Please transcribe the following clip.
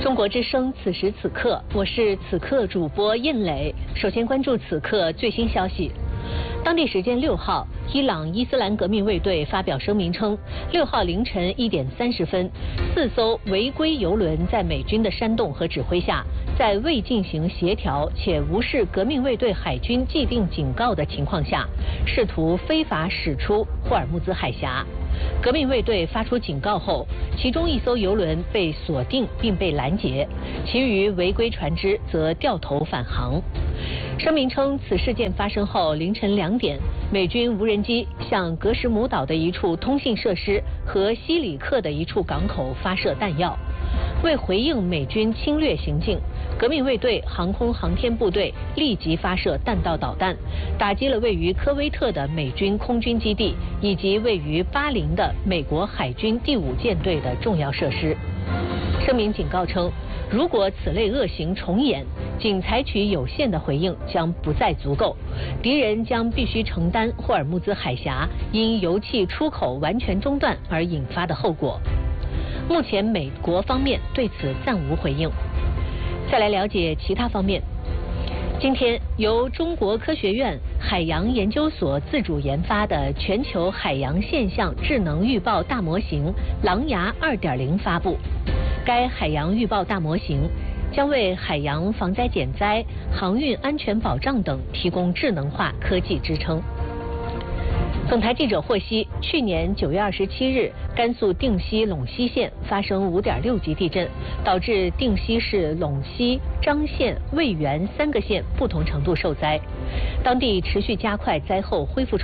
中国之声，此时此刻，我是此刻主播印磊。首先关注此刻最新消息。当地时间6号，伊朗伊斯兰革命卫队发表声明称，6号凌晨1点30分，4艘违规油轮在美军的煽动和指挥下，在未进行协调且无视革命卫队海军既定警告的情况下，试图非法驶出霍尔木兹海峡。革命卫队发出警告后，其中1艘油轮被锁定并被拦截，其余违规船只则掉头返航。声明称，此事件发生后凌晨2点，美军无人机向格什姆岛的一处通信设施和西里克的一处港口发射弹药。为回应美军侵略行径，革命卫队航空航天部队立即发射弹道导弹，打击了位于科威特的美军空军基地以及位于巴林的美国海军第5舰队的重要设施。声明警告称，如果此类恶行重演，仅采取有限的回应将不再足够，敌人将必须承担霍尔木兹海峡因油气出口完全中断而引发的后果。目前美国方面对此暂无回应。再来了解其他方面。今天，由中国科学院海洋研究所自主研发的全球海洋现象智能预报大模型狼牙 2.0 发布。该海洋预报大模型将为海洋防灾减灾、航运安全保障等提供智能化科技支撑。总台记者获悉，去年9月27日，甘肃定西陇西县发生5.6级地震，导致定西市陇西、张县、渭源3个县不同程度受灾。当地持续加快灾后恢复